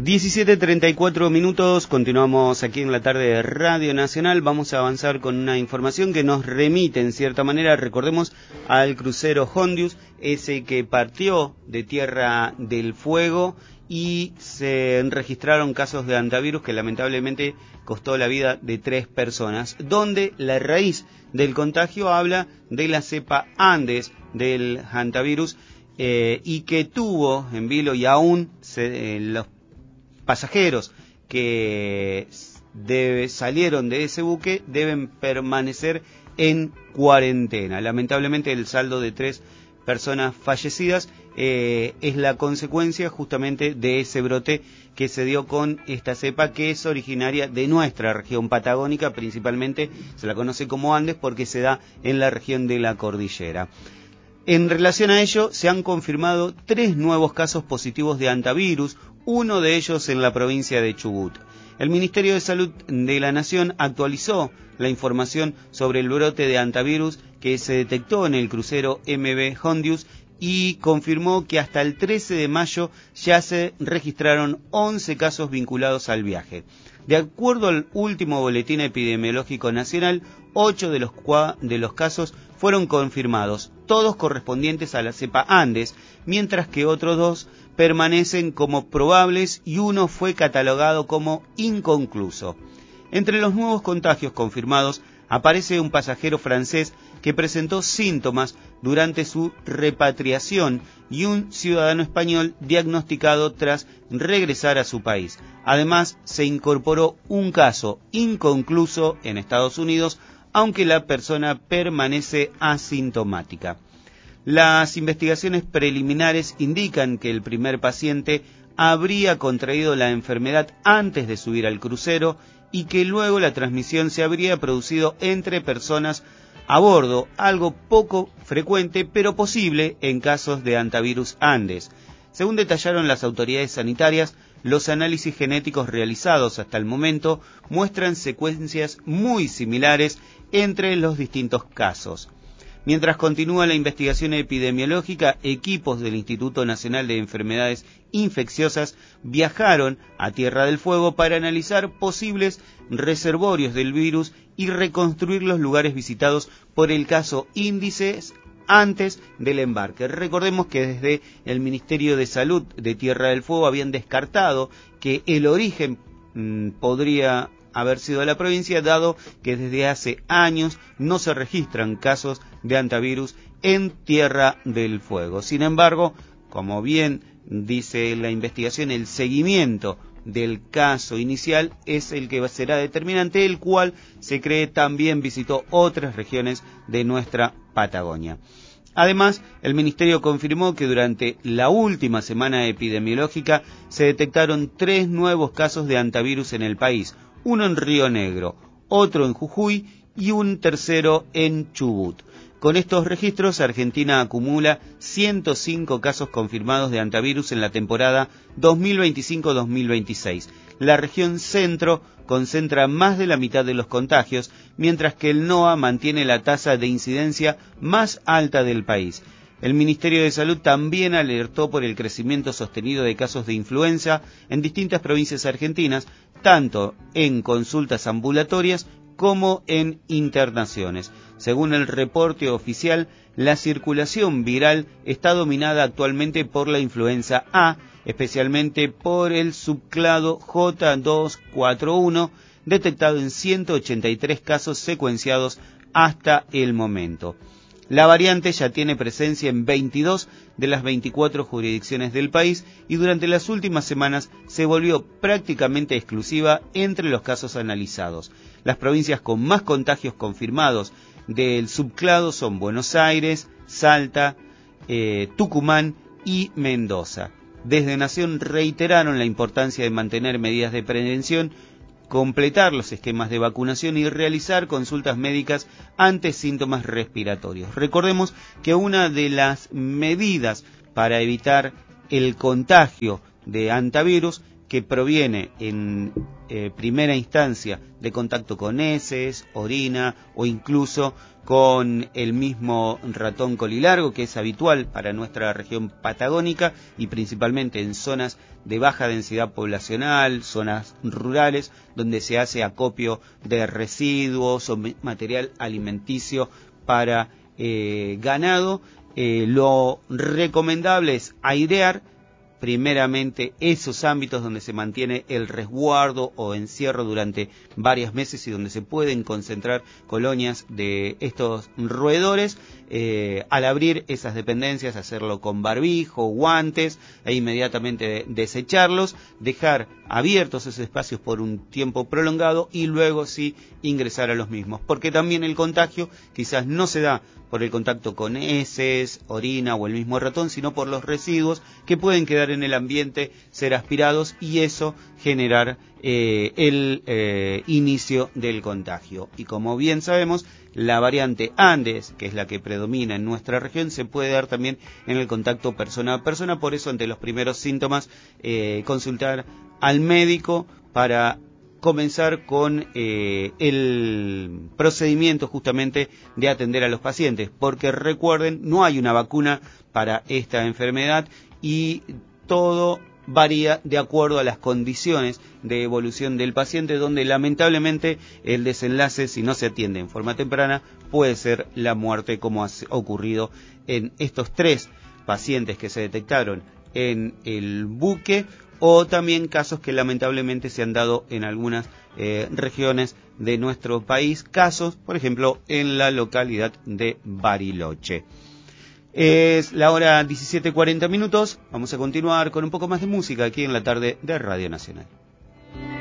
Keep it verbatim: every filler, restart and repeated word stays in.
diecisiete treinta y cuatro minutos, continuamos aquí en la tarde de Radio Nacional. Vamos a avanzar con una información que nos remite en cierta manera, recordemos, al crucero Hondius, ese que partió de Tierra del Fuego y se registraron casos de hantavirus que lamentablemente costó la vida de tres personas, donde la raíz del contagio habla de la cepa Andes del hantavirus eh, y que tuvo en vilo y aún se, eh, los pasajeros que debe, salieron de ese buque deben permanecer en cuarentena. Lamentablemente el saldo de tres personas fallecidas eh, es la consecuencia justamente de ese brote que se dio con esta cepa, que es originaria de nuestra región patagónica, principalmente se la conoce como Andes porque se da en la región de la cordillera. En relación a ello, se han confirmado tres nuevos casos positivos de hantavirus, uno de ellos en la provincia de Chubut. El Ministerio de Salud de la Nación actualizó la información sobre el brote de hantavirus que se detectó en el crucero M V Hondius y confirmó que hasta el trece de mayo ya se registraron once casos vinculados al viaje. De acuerdo al último boletín epidemiológico nacional, ocho de los, de los casos fueron confirmados, todos correspondientes a la cepa Andes, mientras que otros dos permanecen como probables y uno fue catalogado como inconcluso. Entre los nuevos contagios confirmados aparece un pasajero francés que presentó síntomas durante su repatriación y un ciudadano español diagnosticado tras regresar a su país. Además, se incorporó un caso inconcluso en Estados Unidos, aunque la persona permanece asintomática. Las investigaciones preliminares indican que el primer paciente habría contraído la enfermedad antes de subir al crucero y que luego la transmisión se habría producido entre personas a bordo, algo poco frecuente pero posible en casos de hantavirus Andes. Según detallaron las autoridades sanitarias, los análisis genéticos realizados hasta el momento muestran secuencias muy similares entre los distintos casos. Mientras continúa la investigación epidemiológica, equipos del Instituto Nacional de Enfermedades Infecciosas viajaron a Tierra del Fuego para analizar posibles reservorios del virus y reconstruir los lugares visitados por el caso índices antes del embarque. Recordemos que desde el Ministerio de Salud de Tierra del Fuego habían descartado que el origen mmm, podría haber sido la provincia, dado que desde hace años no se registran casos de hantavirus en Tierra del Fuego. Sin embargo, como bien dice la investigación, el seguimiento del caso inicial es el que será determinante, el cual se cree también visitó otras regiones de nuestra Patagonia. Además, el Ministerio confirmó que durante la última semana epidemiológica se detectaron tres nuevos casos de hantavirus en el país, uno en Río Negro, otro en Jujuy y un tercero en Chubut. Con estos registros, Argentina acumula ciento cinco casos confirmados de hantavirus en la temporada dos mil veinticinco dos mil veintiséis. La región centro concentra más de la mitad de los contagios, mientras que el NOA mantiene la tasa de incidencia más alta del país. El Ministerio de Salud también alertó por el crecimiento sostenido de casos de influenza en distintas provincias argentinas, tanto en consultas ambulatorias como en internaciones. Según el reporte oficial, la circulación viral está dominada actualmente por la influenza A, especialmente por el subclado J dos cuatro uno, detectado en ciento ochenta y tres casos secuenciados hasta el momento. La variante ya tiene presencia en veintidós de las veinticuatro jurisdicciones del país y durante las últimas semanas se volvió prácticamente exclusiva entre los casos analizados. Las provincias con más contagios confirmados del subclado son Buenos Aires, Salta, eh, Tucumán y Mendoza. Desde Nación reiteraron la importancia de mantener medidas de prevención, completar los esquemas de vacunación y realizar consultas médicas ante síntomas respiratorios. Recordemos que una de las medidas para evitar el contagio de hantavirus que proviene en eh, primera instancia de contacto con heces, orina o incluso con el mismo ratón colilargo, que es habitual para nuestra región patagónica y principalmente en zonas de baja densidad poblacional, zonas rurales, donde se hace acopio de residuos o material alimenticio para eh, ganado. Eh, lo recomendable es airear primeramente esos ámbitos donde se mantiene el resguardo o encierro durante varios meses y donde se pueden concentrar colonias de estos roedores. Eh, al abrir esas dependencias, hacerlo con barbijo, guantes e inmediatamente desecharlos, dejar abiertos esos espacios por un tiempo prolongado y luego sí ingresar a los mismos, porque también el contagio quizás no se da por el contacto con heces, orina o el mismo ratón, sino por los residuos que pueden quedar en el ambiente, ser aspirados y eso generar eh, el eh, inicio del contagio. Y como bien sabemos, la variante Andes, que es la que predomina en nuestra región, se puede dar también en el contacto persona a persona, por eso ante los primeros síntomas eh, consultar al médico para comenzar con eh, el procedimiento justamente de atender a los pacientes, porque recuerden, no hay una vacuna para esta enfermedad y todo varía de acuerdo a las condiciones de evolución del paciente, donde lamentablemente el desenlace, si no se atiende en forma temprana, puede ser la muerte, como ha ocurrido en estos tres pacientes que se detectaron en el buque, o también casos que lamentablemente se han dado en algunas eh, regiones de nuestro país, casos, por ejemplo, en la localidad de Bariloche. Es la hora diecisiete cuarenta minutos, vamos a continuar con un poco más de música aquí en la tarde de Radio Nacional.